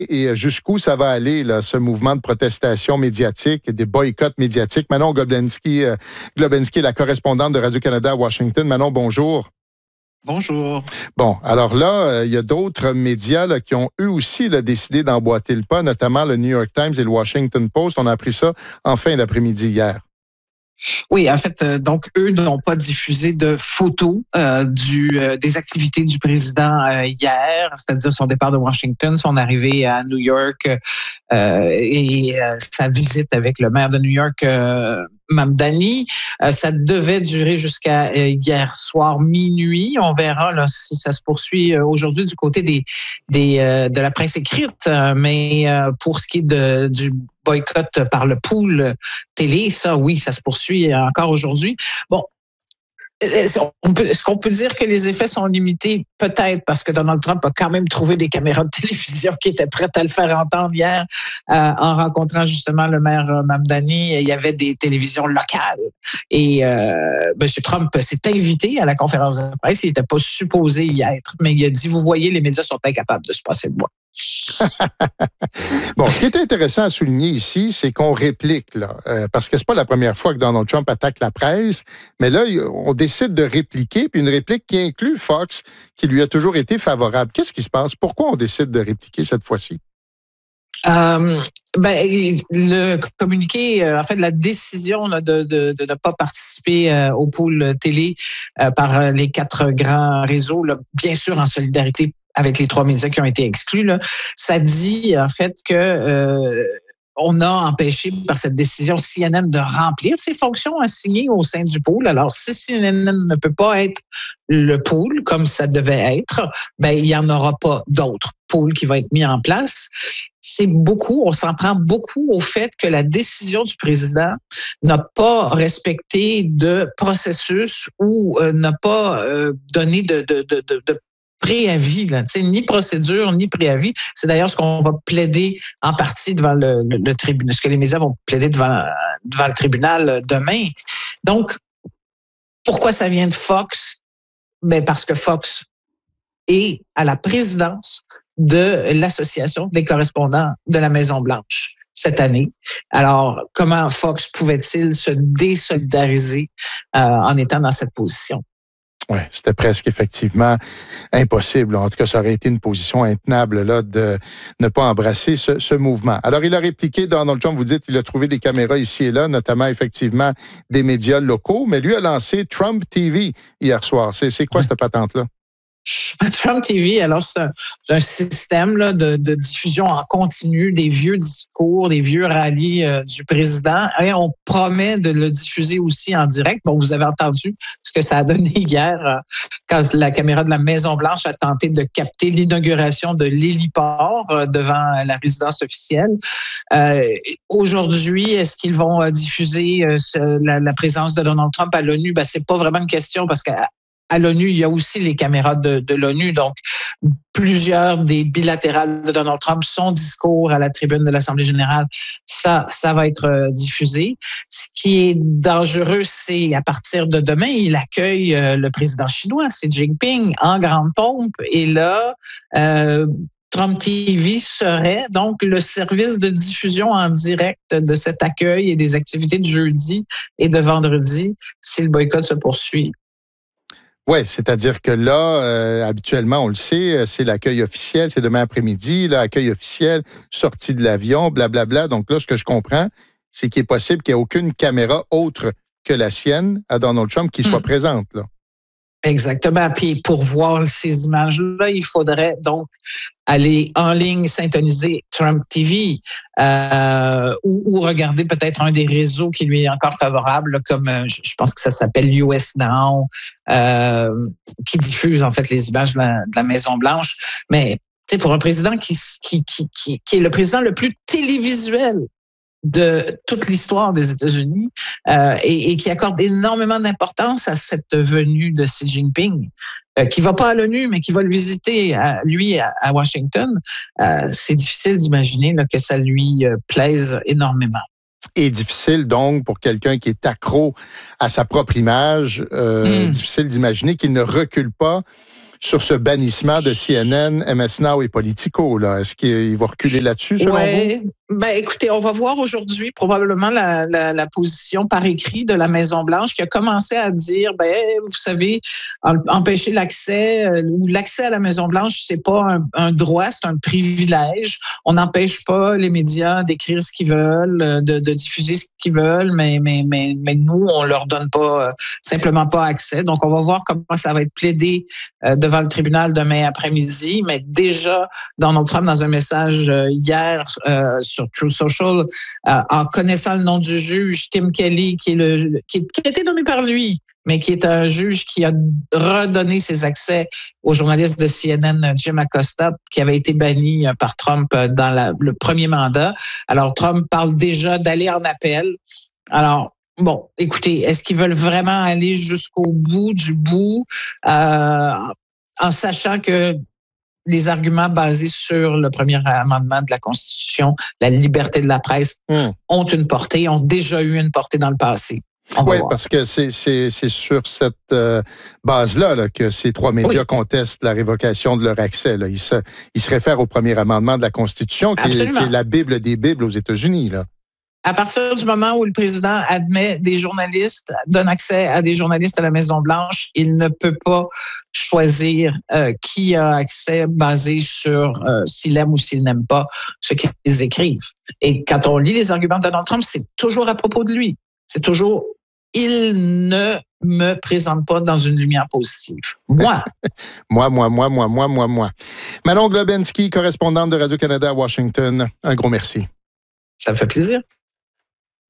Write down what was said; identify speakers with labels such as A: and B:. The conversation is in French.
A: et jusqu'où ça va aller, là, ce mouvement de protestation médiatique, des boycotts médiatiques. Manon Globensky, la correspondante de Radio-Canada à Washington. Manon, bonjour.
B: Bonjour.
A: Bon, alors là, il y a d'autres médias là, qui ont eux aussi là, décidé d'emboîter le pas, notamment le New York Times et le Washington Post. On a appris ça en fin d'après-midi hier.
B: Oui, en fait, donc eux n'ont pas diffusé de photos des activités du président hier, c'est-à-dire son départ de Washington, son arrivée à New York et sa visite avec le maire de New York, Mamdani. Ça devait durer jusqu'à hier soir minuit. On verra là, si ça se poursuit aujourd'hui du côté de la presse écrite, mais pour ce qui est du boycott par le pool télé, ça, oui, ça se poursuit encore aujourd'hui. Bon, est-ce qu'on peut dire que les effets sont limités? Peut-être, parce que Donald Trump a quand même trouvé des caméras de télévision qui étaient prêtes à le faire entendre hier en rencontrant justement le maire Mamdani. Il y avait des télévisions locales. Et M. Trump s'est invité à la conférence de presse. Il n'était pas supposé y être, mais il a dit, vous voyez, les médias sont incapables de se passer de moi.
A: Bon, ce qui est intéressant à souligner ici, c'est qu'on réplique, là, parce que c'est pas la première fois que Donald Trump attaque la presse, mais là, on décide de répliquer, puis une réplique qui inclut Fox, qui lui a toujours été favorable. Qu'est-ce qui se passe? Pourquoi on décide de répliquer cette fois-ci?
B: Le communiqué, en fait, la décision là, de ne pas participer au pool télé par les 4 grands réseaux, là, bien sûr en solidarité avec les 3 médias qui ont été exclus, là, ça dit en fait que on a empêché par cette décision CNN de remplir ses fonctions assignées au sein du pool. Alors, si CNN ne peut pas être le pool comme ça devait être, ben il n'y en aura pas d'autres pools qui vont être mis en place. C'est beaucoup, on s'en prend beaucoup au fait que la décision du président n'a pas respecté de processus ou n'a pas donné de préavis, là, ni procédure, ni préavis. C'est d'ailleurs ce qu'on va plaider en partie devant le tribunal, ce que les médias vont plaider devant le tribunal demain. Donc, pourquoi ça vient de Fox? Ben parce que Fox est à la présidence de l'Association des correspondants de la Maison-Blanche cette année. Alors, comment Fox pouvait-il se désolidariser en étant dans cette position?
A: Oui, c'était presque effectivement impossible. En tout cas, ça aurait été une position intenable là, de ne pas embrasser ce mouvement. Alors, il a répliqué, Donald Trump, vous dites, il a trouvé des caméras ici et là, notamment effectivement des médias locaux, mais lui a lancé Trump TV hier soir. C'est quoi cette patente-là?
B: Trump TV, alors c'est un système là, de diffusion en continu des vieux discours, des vieux rallyes du président. Et on promet de le diffuser aussi en direct. Bon, vous avez entendu ce que ça a donné hier quand la caméra de la Maison-Blanche a tenté de capter l'inauguration de l'héliport devant la résidence officielle. Aujourd'hui, est-ce qu'ils vont diffuser la présence de Donald Trump à l'ONU? Ben, c'est pas vraiment une question parce qu'à l'ONU, il y a aussi les caméras de l'ONU. Donc, plusieurs des bilatérales de Donald Trump, son discours à la tribune de l'Assemblée générale, ça va être diffusé. Ce qui est dangereux, c'est à partir de demain, il accueille le président chinois, Xi Jinping, en grande pompe. Et là, Trump TV serait donc le service de diffusion en direct de cet accueil et des activités de jeudi et de vendredi si le boycott se poursuit.
A: Oui, c'est-à-dire que là, habituellement, on le sait, c'est l'accueil officiel, c'est demain après-midi, l'accueil officiel, sortie de l'avion, blablabla. Donc là, ce que je comprends, c'est qu'il est possible qu'il n'y ait aucune caméra autre que la sienne à Donald Trump qui soit présente, là.
B: Exactement. Puis pour voir ces images-là, il faudrait donc aller en ligne, syntoniser Trump TV ou regarder peut-être un des réseaux qui lui est encore favorable, comme je pense que ça s'appelle US Now, qui diffuse en fait les images de la Maison-Blanche. Mais pour un président qui est le président le plus télévisuel de toute l'histoire des États-Unis et qui accorde énormément d'importance à cette venue de Xi Jinping, qui va pas à l'ONU, mais qui va le visiter, à Washington. C'est difficile d'imaginer là, que ça lui plaise énormément.
A: Et difficile, donc, pour quelqu'un qui est accro à sa propre image, difficile d'imaginer qu'il ne recule pas sur ce bannissement de CNN, MS Now et Politico. Là. Est-ce qu'il va reculer là-dessus, selon vous?
B: Ben, écoutez, on va voir aujourd'hui probablement la position par écrit de la Maison-Blanche qui a commencé à dire, vous savez, empêcher l'accès ou l'accès à la Maison-Blanche, c'est pas un droit, c'est un privilège. On n'empêche pas les médias d'écrire ce qu'ils veulent, de diffuser ce qu'ils veulent, mais nous, on leur donne pas simplement pas accès. Donc, on va voir comment ça va être plaidé devant le tribunal demain après-midi. Mais déjà, Donald Trump, dans un message hier sur Truth Social, en connaissant le nom du juge, Tim Kelly, qui a été nommé par lui, mais qui est un juge qui a redonné ses accès au journaliste de CNN, Jim Acosta, qui avait été banni par Trump dans le premier mandat. Alors, Trump parle déjà d'aller en appel. Alors, bon, écoutez, est-ce qu'ils veulent vraiment aller jusqu'au bout du bout, en sachant que les arguments basés sur le premier amendement de la Constitution, la liberté de la presse, ont déjà eu une portée dans le passé.
A: Oui, parce que c'est sur cette base-là que ces trois médias contestent la révocation de leur accès. Là. Ils se réfèrent au premier amendement de la Constitution, qui est la Bible des Bibles aux États-Unis. Là.
B: À partir du moment où le président admet des journalistes, donne accès à des journalistes à la Maison-Blanche, il ne peut pas choisir qui a accès basé sur s'il aime ou s'il n'aime pas ce qu'ils écrivent. Et quand on lit les arguments de Donald Trump, c'est toujours à propos de lui. C'est toujours « il ne me présente pas dans une lumière positive ». Moi.
A: Moi. Manon Globensky, correspondante de Radio-Canada à Washington, un gros merci.
B: Ça me fait plaisir.